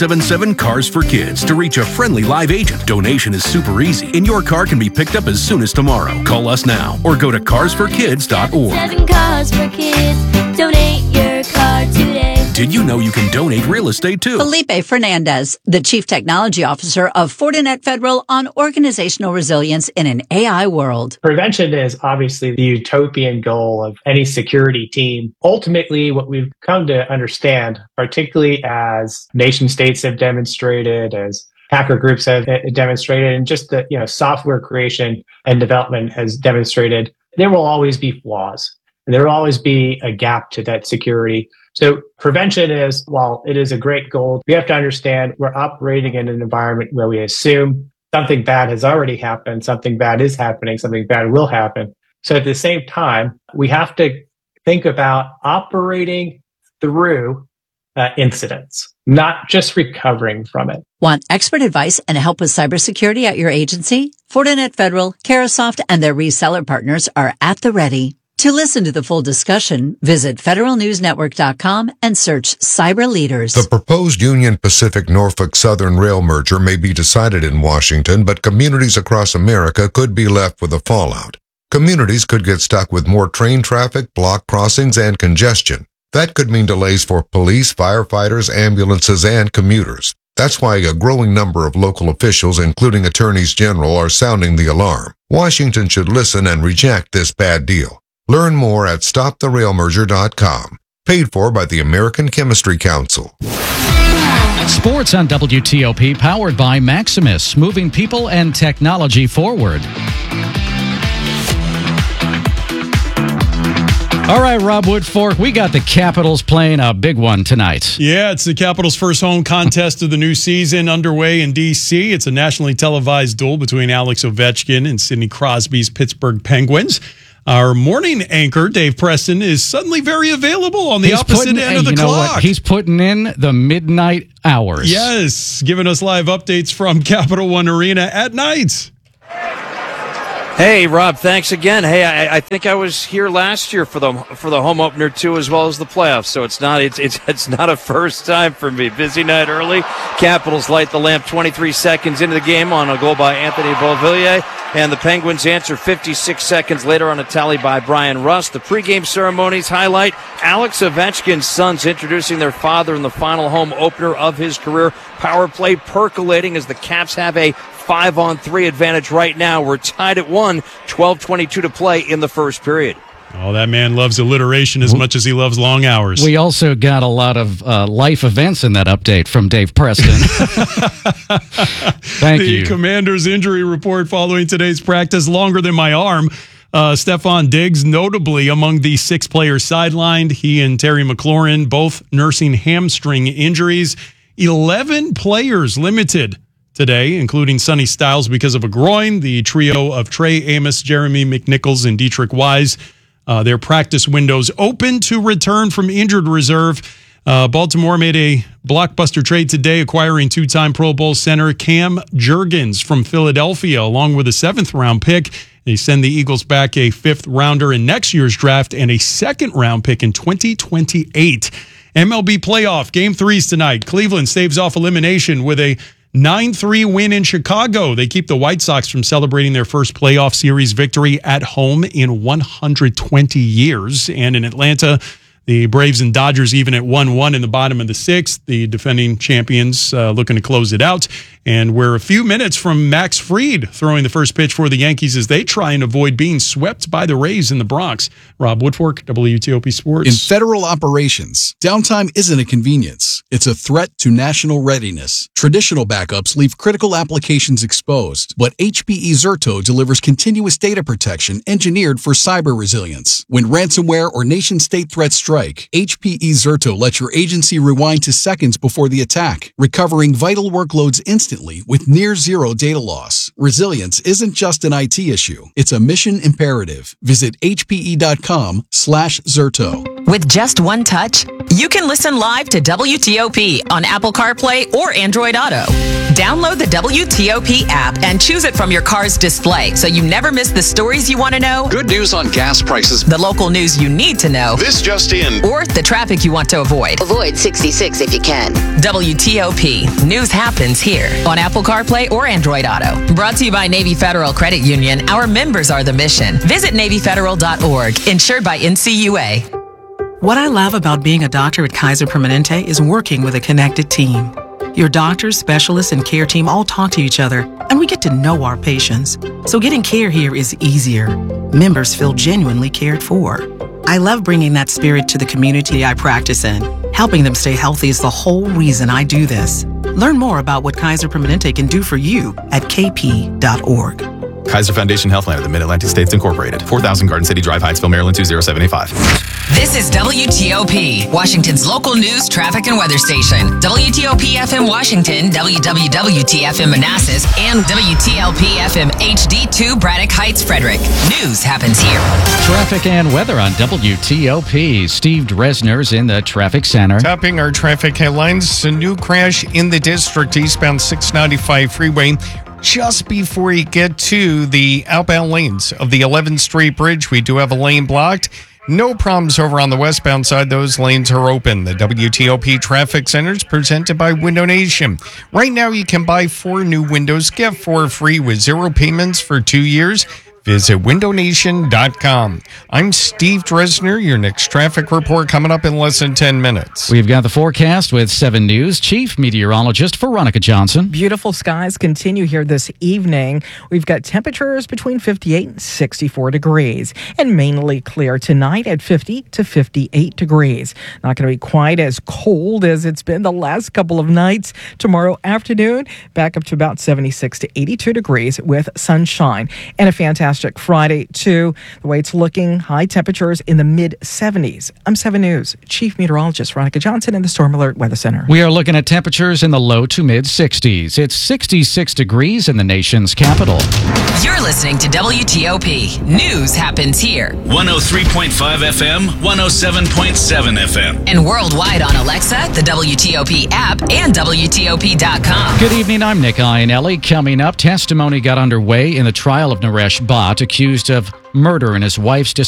1-877-CARS-FOR-KIDS to reach a friendly live agent. Donation is super easy, and your car can be picked up as soon as tomorrow. Call us now or go to carsforkids.org. 7 Cars for Kids. Donate your car today. Did you know you can donate real estate too? Felipe Fernandez, the Chief Technology Officer of Fortinet Federal on organizational resilience in an AI world. Prevention is obviously the utopian goal of any security team. Ultimately, what we've come to understand, particularly as nation states have demonstrated, as hacker groups have demonstrated, and just the software creation and development has demonstrated, there will always be flaws. There will always be a gap to that security. So prevention is, while it is a great goal, we have to understand we're operating in an environment where we assume something bad has already happened, something bad is happening, something bad will happen. So at the same time, we have to think about operating through incidents, not just recovering from it. Want expert advice and help with cybersecurity at your agency? Fortinet Federal, Carahsoft, and their reseller partners are at the ready. To listen to the full discussion, visit federalnewsnetwork.com and search Cyber Leaders. The proposed Union Pacific Norfolk Southern rail merger may be decided in Washington, but communities across America could be left with the fallout. Communities could get stuck with more train traffic, block crossings, and congestion. That could mean delays for police, firefighters, ambulances, and commuters. That's why a growing number of local officials, including attorneys general, are sounding the alarm. Washington should listen and reject this bad deal. Learn more at stoptherailmerger.com. Paid for by the American Chemistry Council. Sports on WTOP, powered by Maximus, moving people and technology forward. All right, Rob Woodfork, we got the Capitals playing a big one tonight. Yeah, it's the Capitals' first home contest of the new season underway in D.C. It's a nationally televised duel between Alex Ovechkin and Sidney Crosby's Pittsburgh Penguins. Our morning anchor, Dave Preston, is suddenly very available on the opposite end of the clock. He's putting in the midnight hours. Yes, giving us live updates from Capital One Arena at night. Hey, Rob, thanks again. Hey, I think I was here last year for the home opener too, as well as the playoffs. So it's not a first time for me. Busy night early. Capitals light the lamp 23 seconds into the game on a goal by Anthony Beauvillier, and the Penguins answer 56 seconds later on a tally by Brian Rust. The pregame ceremonies highlight Alex Ovechkin's sons introducing their father in the final home opener of his career. Power play percolating as the Caps have a 5-on-3 advantage right now. We're tied at 1, 12:22 to play in the first period. Oh, that man loves alliteration as much as he loves long hours. We also got a lot of life events in that update from Dave Preston. Thank you. The Commander's injury report following today's practice, longer than my arm. Stephon Diggs, notably among the 6 players sidelined. He and Terry McLaurin both nursing hamstring injuries. 11 players limited today, including Sonny Styles because of a groin. The trio of Trey Amos, Jeremy McNichols, and Dietrich Wise, their practice windows open to return from injured reserve. Baltimore made a blockbuster trade today, acquiring 2-time Pro Bowl center Cam Jurgens from Philadelphia, along with a 7th-round pick. They send the Eagles back a 5th-rounder in next year's draft and a 2nd-round pick in 2028. MLB playoff, Game 3s tonight. Cleveland staves off elimination with a 9-3 win in Chicago. They keep the White Sox from celebrating their first playoff series victory at home in 120 years. And in Atlanta, the Braves and Dodgers even at 1-1 in the bottom of the 6th. The defending champions looking to close it out. And we're a few minutes from Max Fried throwing the first pitch for the Yankees as they try and avoid being swept by the Rays in the Bronx. Rob Woodfork, WTOP Sports. In federal operations, downtime isn't a convenience. It's a threat to national readiness. Traditional backups leave critical applications exposed, but HPE Zerto delivers continuous data protection engineered for cyber resilience. When ransomware or nation-state threats strike, HPE Zerto lets your agency rewind to seconds before the attack, recovering vital workloads instantly with near-zero data loss. Resilience isn't just an IT issue. It's a mission imperative. Visit hpe.com/Zerto. With just one touch, you can listen live to WTOP on Apple CarPlay or Android Auto. Download the WTOP app and choose it from your car's display so you never miss the stories you want to know. Good news on gas prices. The local news you need to know. This just in. in. Or the traffic you want to avoid. Avoid 66 if you can. WTOP. News happens here on Apple CarPlay or Android Auto. Brought to you by Navy Federal Credit Union. Our members are the mission. Visit NavyFederal.org. Insured by NCUA. What I love about being a doctor at Kaiser Permanente is working with a connected team. Your doctors, specialists, and care team all talk to each other, and we get to know our patients. So getting care here is easier. Members feel genuinely cared for. I love bringing that spirit to the community I practice in. Helping them stay healthy is the whole reason I do this. Learn more about what Kaiser Permanente can do for you at kp.org. Kaiser Foundation Health Plan of the Mid-Atlantic States Incorporated. 4000 Garden City Drive, Hyattsville, Maryland 20785. This is WTOP, Washington's local news, traffic, and weather station. WTOP FM Washington, WWWT-FM Manassas, and WTLP FM HD2 Braddock Heights, Frederick. News happens here. Traffic and weather on WTOP. Steve Dresner's in the traffic center. Topping our traffic headlines, a new crash in the district, eastbound 695 freeway. Just before you get to the outbound lanes of the 11th Street Bridge, we do have a lane blocked. No problems over on the westbound side. Those lanes are open. The WTOP Traffic Center is presented by Window Nation. Right now, you can buy 4 new windows, get 4 free with 0 payments for 2 years. Visit windownation.com. I'm Steve Dresner. Your next traffic report coming up in less than 10 minutes. We've got the forecast with 7 News Chief Meteorologist Veronica Johnson. Beautiful skies continue here this evening. We've got temperatures between 58 and 64 degrees and mainly clear tonight at 50 to 58 degrees. Not going to be quite as cold as it's been the last couple of nights. Tomorrow afternoon, back up to about 76 to 82 degrees with sunshine and a fantastic Friday, too. The way it's looking, high temperatures in the mid-70s. I'm 7 News Chief Meteorologist Veronica Johnson in the Storm Alert Weather Center. We are looking at temperatures in the low to mid-60s. It's 66 degrees in the nation's capital. You're listening to WTOP. News happens here. 103.5 FM, 107.7 FM. And worldwide on Alexa, the WTOP app, and WTOP.com. Good evening, I'm Nick Iannelli. Coming up, testimony got underway in the trial of Naresh Bhatt, accused of murder in his wife's